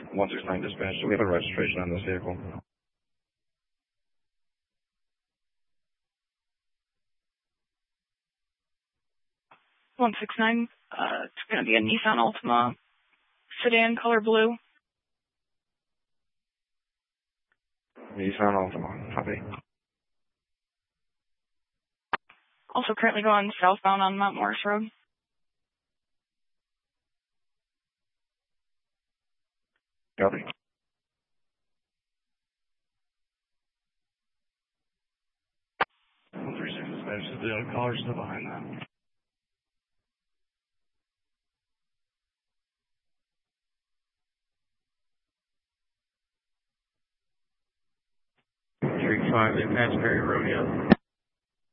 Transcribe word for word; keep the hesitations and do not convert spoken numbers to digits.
one six nine dispatch. Do we have a registration on this vehicle? one six nine, uh, it's going to be a Nissan Altima sedan, color blue. Nissan Altima, copy. Also currently going southbound on Mount Morris Road. Copy. one three six dispatch, the caller's still behind that. three five, Asbury Road, yeah.